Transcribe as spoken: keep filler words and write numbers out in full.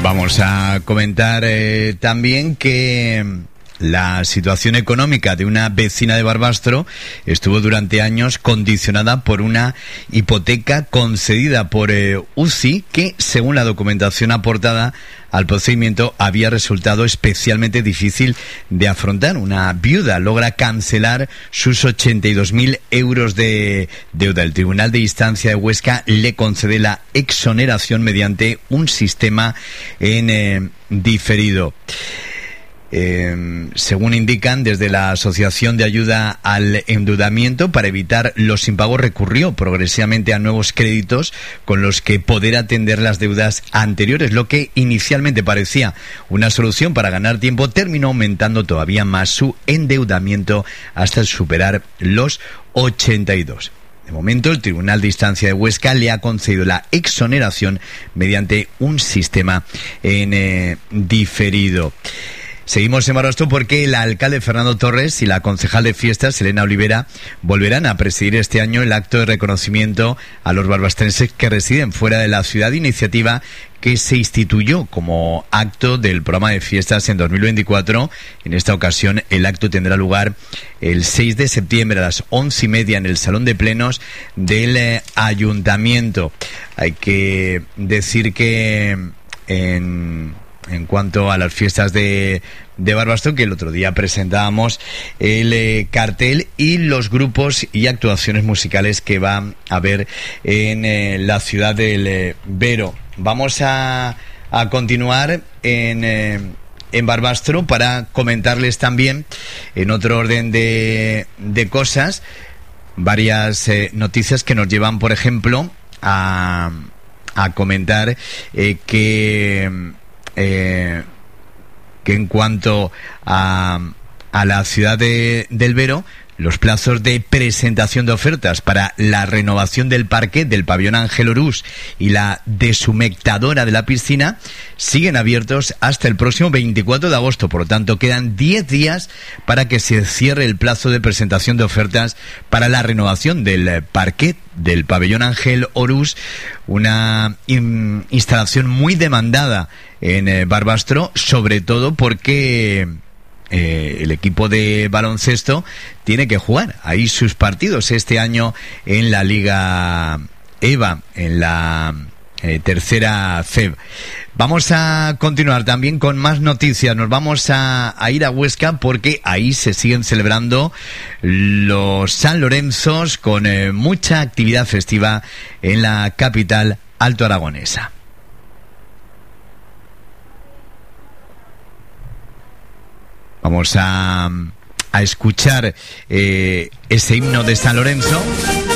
Vamos a comentar eh, también que la situación económica de una vecina de Barbastro estuvo durante años condicionada por una hipoteca concedida por eh, U C I que, según la documentación aportada al procedimiento, había resultado especialmente difícil de afrontar. Una viuda logra cancelar sus ochenta y dos mil euros de deuda. El Tribunal de Instancia de Huesca le concede la exoneración mediante un sistema en eh, diferido. Eh, según indican desde la Asociación de Ayuda al Endeudamiento, para evitar los impagos recurrió progresivamente a nuevos créditos con los que poder atender las deudas anteriores. Lo que inicialmente parecía una solución para ganar tiempo terminó aumentando todavía más su endeudamiento hasta superar los ochenta y dos. De momento, el Tribunal de Instancia de Huesca le ha concedido la exoneración mediante un sistema en eh, diferido. Seguimos en Barbastro porque el alcalde Fernando Torres y la concejal de fiestas Elena Olivera volverán a presidir este año el acto de reconocimiento a los barbastrenses que residen fuera de la ciudad, iniciativa que se instituyó como acto del programa de fiestas en dos mil veinticuatro. En esta ocasión el acto tendrá lugar el seis de septiembre a las once y media en el Salón de Plenos del eh, Ayuntamiento. Hay que decir que en... En cuanto a las fiestas de, de Barbastro, que el otro día presentábamos el eh, cartel y los grupos y actuaciones musicales que va a haber en eh, la ciudad del eh, Vero. Vamos a, a continuar en, eh, en Barbastro para comentarles también, en otro orden de, de cosas, varias eh, noticias que nos llevan, por ejemplo, a, a comentar eh, que... Eh, que en cuanto a, a la ciudad de, del Vero, los plazos de presentación de ofertas para la renovación del parque del pabellón Ángel Orús y la deshumectadora de la piscina siguen abiertos hasta el próximo veinticuatro de agosto. Por lo tanto, quedan diez días para que se cierre el plazo de presentación de ofertas para la renovación del parque del pabellón Ángel Orús, una in, instalación muy demandada en eh, Barbastro, sobre todo porque eh, el equipo de baloncesto tiene que jugar ahí sus partidos este año en la Liga EVA, en la eh, tercera C E B. Vamos a continuar también con más noticias. Nos vamos a, a ir a Huesca porque ahí se siguen celebrando los San Lorenzos con eh, mucha actividad festiva en la capital altoaragonesa. Vamos a, a escuchar eh, ese himno de San Lorenzo.